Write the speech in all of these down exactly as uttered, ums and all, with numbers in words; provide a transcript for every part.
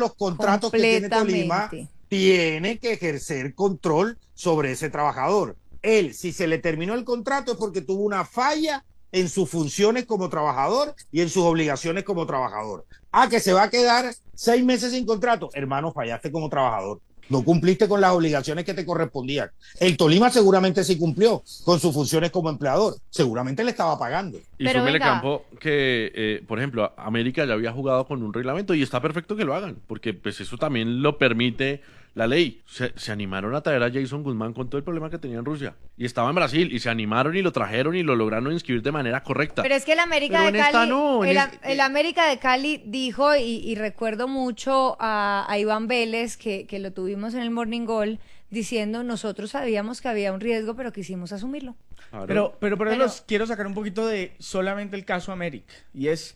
los contratos que tiene Tolima, tiene que ejercer control sobre ese trabajador. Él, si se le terminó el contrato es porque tuvo una falla en sus funciones como trabajador y en sus obligaciones como trabajador. Ah, que se va a quedar seis meses sin contrato. Hermano, fallaste como trabajador. No cumpliste con las obligaciones que te correspondían. El Tolima seguramente sí cumplió con sus funciones como empleador. Seguramente le estaba pagando. Y súmele, Campo, que, eh, por ejemplo, América ya había jugado con un reglamento y está perfecto que lo hagan, porque pues eso también lo permite la ley. Se, se animaron a traer a Jason Guzmán con todo el problema que tenía en Rusia. Y estaba en Brasil, y se animaron y lo trajeron y lo lograron inscribir de manera correcta. Pero es que el América Pero de en esta Cali, no, en el, es- el América de Cali dijo, y, y recuerdo mucho a, a Iván Vélez, que, que lo tuvimos en el Morning Goal, diciendo, nosotros sabíamos que había un riesgo, pero quisimos asumirlo. Claro. Pero, pero, pero, Pero- los quiero sacar un poquito de solamente el caso América. Y es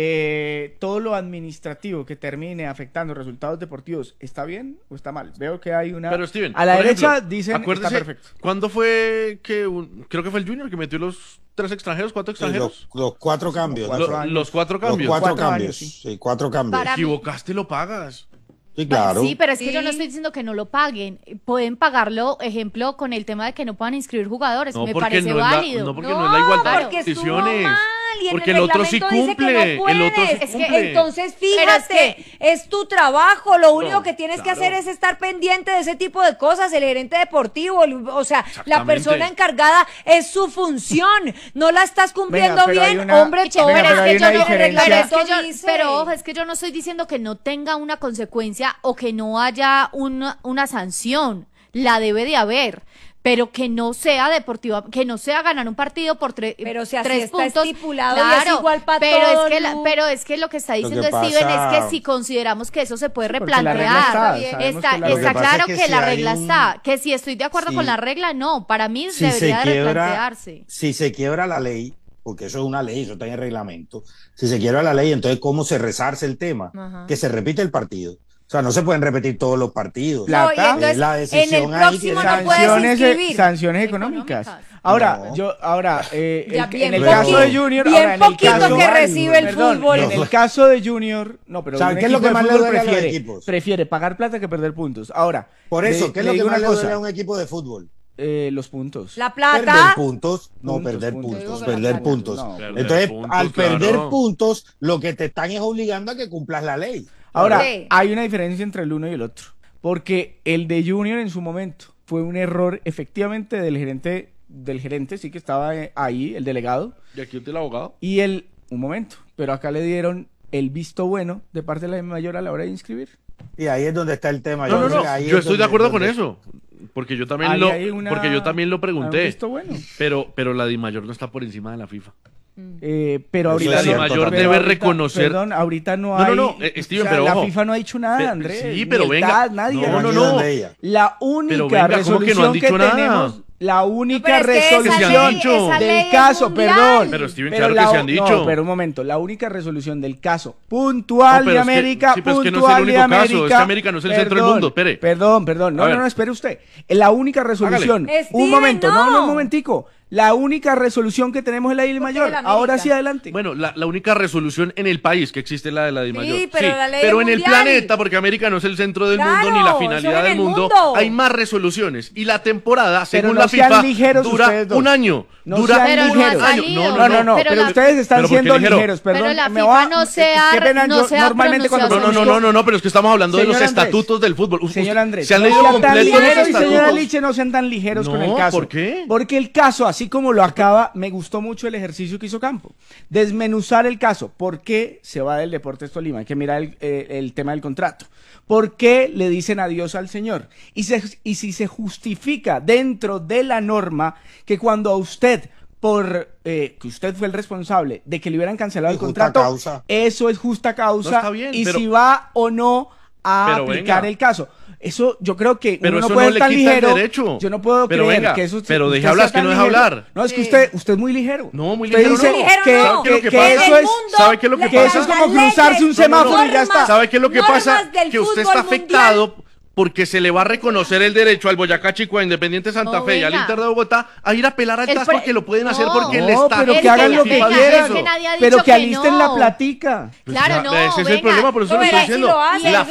eh, todo lo administrativo que termine afectando resultados deportivos. ¿Está bien o está mal? Veo que hay una... Pero Steven, a la por derecha ejemplo, dicen acuérdese, está perfecto. ¿cuándo fue que un- creo que fue el Junior que metió los tres extranjeros, cuatro Sí, extranjeros? los, los cuatro cambios. Cuatro Lo- años. los cuatro Los cambios. cuatro, Cuatro cambios. años, sí. Sí, cuatro cambios. Para- Te equivocaste, lo pagas. Sí, claro. Sí, pero es que Sí. yo no estoy diciendo que no lo paguen. Pueden pagarlo, ejemplo, con el tema de que no puedan inscribir jugadores. No, Me porque parece no es la- válido. no, porque no es la igualdad de porque estuvo condiciones. mal, y en Porque el el otro sí reglamento dice que cumple, no el otro sí puedes. Es que cumple. entonces Pero fíjate, es es, que- tu trabajo, lo único No, que tienes que claro. hacer es estar pendiente de ese tipo de cosas, el gerente deportivo, el- o sea, la Exactamente. persona encargada es su función, no la estás cumpliendo Venga, pero hay bien, una- hombre, Che, todo venga, pero pero es hay que una yo no, diferencia. pero es que reglamento yo- dice. pero ojo, es que yo no estoy diciendo que no tenga una consecuencia o que no haya una, una sanción, la debe de haber, pero que no sea deportiva, que no sea ganar un partido por tre- Pero si así tres está puntos. estipulado y es igual pa' pero todo, es que la- Lu. pero es que lo que está Lo diciendo que Steven pasa- es que si consideramos que eso se puede Sí, porque la regla replantear, está, sabemos está, que la está regla- Lo que pasa claro es que que, si la hay regla un- está, que si estoy de acuerdo Si- con la regla, no, para mí si se debería de quiebra, replantearse. si se quiebra la ley, porque eso es una ley, eso está en el reglamento, si se quiebra la ley, entonces ¿cómo se resarce el tema? Ajá. Que se repite el partido. O sea, no se pueden repetir todos los partidos. Plata. No, y entonces, Es la en decisión el ahí próximo tiene- no puedes sanciones, eh, inscribir. sanciones económicas. Económicas. Ahora, No. yo, ahora, eh, Ya el- bien en el poquito, caso de Junior, bien ahora, en el poquito caso, que recibe el perdón, fútbol. En el caso de Junior, no, pero ¿Saben un qué es lo equipo que de más le fútbol duele a los prefiere, equipos? prefiere pagar plata que perder puntos. Ahora, Por eso, le- ¿qué es le lo que digo más una le duele cosa, a un equipo de fútbol? eh, los puntos. La Perder plata, puntos, no Puntos, perder puntos. puntos, Yo digo que la perder plata. puntos. No. Perder Entonces, puntos, al perder claro. puntos, lo que te están es obligando a que cumplas la ley. Ahora, Sí. hay una diferencia entre el uno y el otro. Porque el de Junior en su momento fue un error efectivamente del gerente, del gerente, sí que estaba eh, ahí, el delegado, Y aquí está el abogado. y el, un momento, pero acá le dieron el visto bueno de parte de la mayor a la hora de inscribir. Y ahí es donde está el tema. No, no, creo no. que ahí Yo es estoy de donde- acuerdo con donde- eso. Porque yo también Ahí lo, hay una- porque yo también lo un pregunté. visto bueno. Pero, pero la DIMAYOR no está por encima de la FIFA. Eh, pero Eso ahorita es no- cierto pero también. debe ahorita- reconocer- Perdón, ahorita no No, hay. no, no, eh, Steven, o sea, pero la ojo. FIFA no ha dicho nada, Pe- Andrés. sí, ni pero el venga. T A S, nadie. No, Pero no, aquí no. donde ella. La única Pero venga, ¿cómo que no resolución han que, dicho nada? tenemos, la única pero es que esa resolución ley- esa ley del es caso, mundial. perdón. Pero, Steven, pero claro la que se u- han dicho. No, pero un momento, la única resolución del caso puntual No, pero de es que- América, sí, pero es que no es el puntual de único caso, América. es que América no es el centro del perdón, mundo, espere. Perdón, perdón, no, A no, ver. no, espere usted. La única resolución, Hágale. un Steven, momento, no, no. no, un momentico. La única resolución que tenemos es la ley ¿Por qué mayor. la América? Ahora sí, adelante. Bueno, la, la única resolución en el país que existe es la de la DIMAYOR. Sí, pero la ley pero es en el mundial. planeta, porque América no es el centro del Claro, mundo ni la eso finalidad en del el mundo, mundo. hay más resoluciones. Y la temporada, Pero según no la sean FIFA, ligeros dura ustedes dos. un año. No dura sean Pero un no ha ligeros. año. salido. No, No, no, no, Pero pero, la- ustedes están ¿Pero por qué siendo ligero? ligeros, perdón. Pero la me FIFA voy a- no se ha- qué pena, no yo se ha normalmente cuando No, no, no, pronunciado. no, no, no, pero es que estamos hablando de Señor los Andrés. estatutos del fútbol. Usted- Señor Andrés, ¿se han no leído sean tan completos los ligeros y señora estatutos? Liche no sean tan ligeros con No, el caso. ¿por qué? Porque el caso, así como lo acaba, me gustó mucho el ejercicio que hizo Campo. Desmenuzar el caso. ¿Por qué se va del Deportes Tolima? Hay que mirar el, eh, el tema del contrato. ¿Por qué le dicen adiós al señor? Y, se, y si se justifica dentro de la norma que cuando a usted por eh, que usted fue el responsable de que le hubieran cancelado Y el justa contrato, causa. eso es justa causa No está bien, y pero- si va o no a Pero aplicar venga. el caso. Eso yo creo que Pero uno no eso puede no le ser tan quita el ligero. derecho. Yo no puedo Pero creer venga, que eso pero usted deje sea hablar, es que tan no deja ligero. hablar. No, es que Sí. usted usted es muy ligero. No, muy Usted ligero dice no. Ligero que, no. ¿Sabe qué es lo que- que que pasa? eso En es el mundo, ¿Sabe qué es lo que le- que eso es pasa? como las cruzarse un leyes, semáforo y ya está. normas, ¿Sabe qué es lo que normas pasa? del Que usted fútbol está mundial. afectado porque se le va a reconocer el derecho al Boyacá Chico, a Independiente Santa No, Fe y al venga. Inter de Bogotá a ir a apelar al El T A S pre- porque lo pueden hacer No. porque el No, Estado... pero Es que hagan que- lo que venga, quieran. es que nadie ha Pero dicho que que alisten no. la platica. Pues Claro, ya, no, ese es el venga. problema, por eso No, lo estoy verá, si diciendo. lo hacen, La eso